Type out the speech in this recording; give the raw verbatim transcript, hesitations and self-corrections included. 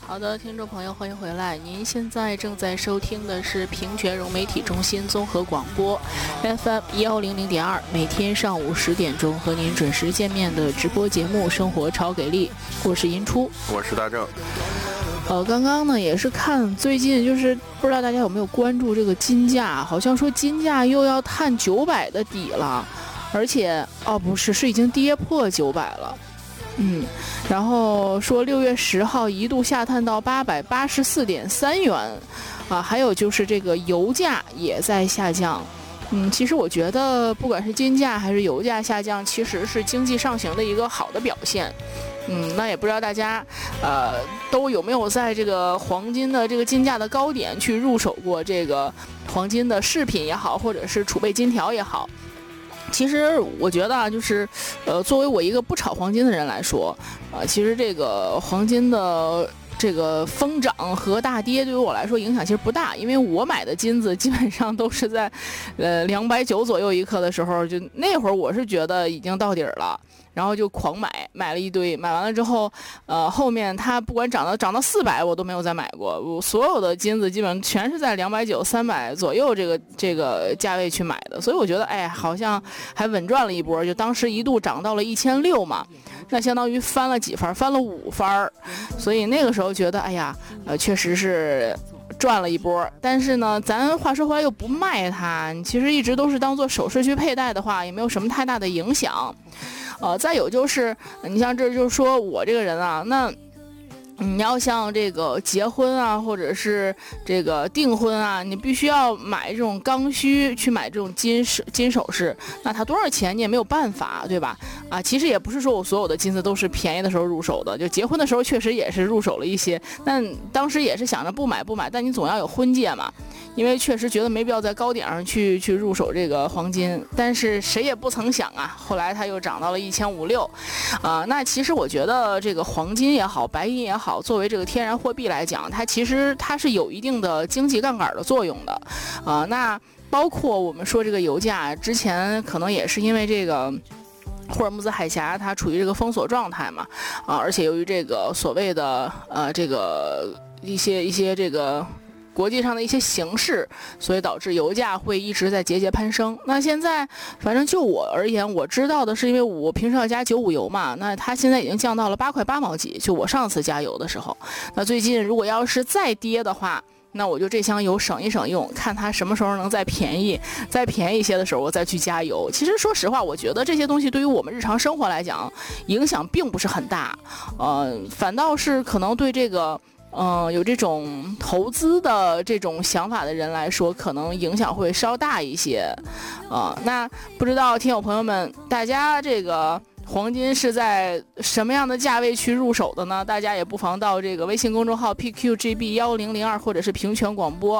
好的，听众朋友，欢迎回来。您现在正在收听的是平泉融媒体中心综合广播 F M 一幺零零点二，每天上午十点钟和您准时见面的直播节目《生活超给力》，我是银初， 我是大正。 呃，刚刚呢也是看最近，就是不知道大家有没有关注这个金价，好像说金价又要探九百的底了，而且哦不是，是已经跌破九百了。嗯，然后说六月十号一度下探到八百八十四点三元，啊，还有就是这个油价也在下降。嗯，其实我觉得不管是金价还是油价下降，其实是经济上行的一个好的表现。嗯，那也不知道大家呃都有没有在这个黄金的这个金价的高点去入手过这个黄金的饰品也好，或者是储备金条也好。其实我觉得啊，就是，呃，作为我一个不炒黄金的人来说，呃，其实这个黄金的这个疯涨和大跌对于我来说影响其实不大，因为我买的金子基本上都是在，呃，两百九左右一克的时候，就那会儿我是觉得已经到底儿了。然后就狂买，买了一堆，买完了之后，呃，后面它不管涨到涨到四百，我都没有再买过。我所有的金子基本上全是在两百九、三百左右这个这个价位去买的，所以我觉得，哎，好像还稳赚了一波。就当时一度涨到了一千六嘛，那相当于翻了几番，翻了五番，所以那个时候觉得，哎呀，呃，确实是赚了一波。但是呢，咱话说回来又不卖它，其实一直都是当做首饰去佩戴的话，也没有什么太大的影响。呃，再有就是，你像这就是说我这个人啊，那你要像这个结婚啊，或者是这个订婚啊，你必须要买这种刚需，去买这种金饰、金首饰，那它多少钱你也没有办法，对吧？啊，其实也不是说我所有的金子都是便宜的时候入手的，就结婚的时候确实也是入手了一些，但当时也是想着不买不买，但你总要有婚戒嘛。因为确实觉得没必要在高点上去去入手这个黄金，但是谁也不曾想啊，后来它又涨到了一千五六，啊，那其实我觉得这个黄金也好，白银也好，作为这个天然货币来讲，它其实它是有一定的经济杠杆的作用的，啊，那包括我们说这个油价之前可能也是因为这个霍尔木兹海峡它处于这个封锁状态嘛，啊，而且由于这个所谓的呃这个一些一些这个。国际上的一些形势，所以导致油价会一直在节节攀升。那现在，反正就我而言，我知道的是，因为我平时要加九五油嘛，那它现在已经降到了八块八毛几。就我上次加油的时候，那最近如果要是再跌的话，那我就这箱油省一省用，看它什么时候能再便宜，再便宜一些的时候我再去加油。其实说实话，我觉得这些东西对于我们日常生活来讲，影响并不是很大，呃，反倒是可能对这个。嗯，有这种投资的这种想法的人来说，可能影响会稍大一些，啊、呃，那不知道听友朋友们，大家这个黄金是在什么样的价位去入手的呢？大家也不妨到这个微信公众号 P Q G B 一零零二或者是平泉广播